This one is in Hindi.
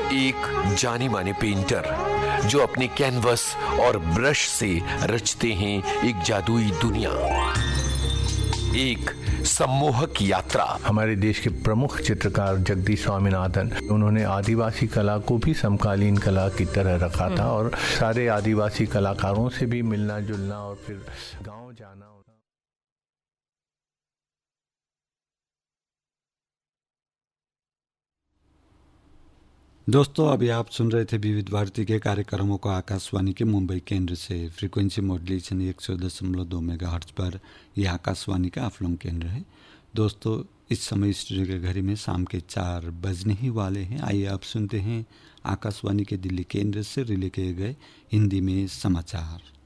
एक जाने माने पेंटर जो अपने कैनवस और ब्रश से रचते हैं एक जादुई दुनिया, एक सम्मोहक यात्रा। हमारे देश के प्रमुख चित्रकार जगदीश स्वामीनाथन, उन्होंने आदिवासी कला को भी समकालीन कला की तरह रखा था और सारे आदिवासी कलाकारों से भी मिलना जुलना और फिर गांव जाना। दोस्तों, अभी आप सुन रहे थे विविध भारती के कार्यक्रमों को आकाशवाणी के मुंबई केंद्र से। फ्रीक्वेंसी मॉड्यूलेशन 100.2 मेगाहर्ट्ज पर यह आकाशवाणी का ऑफलॉन्ग केंद्र है। दोस्तों, इस समय स्टूडियो के घड़ी में शाम के 4 बजने ही वाले हैं। आइए आप सुनते हैं आकाशवाणी के दिल्ली केंद्र से रिले किए गए हिंदी में समाचार।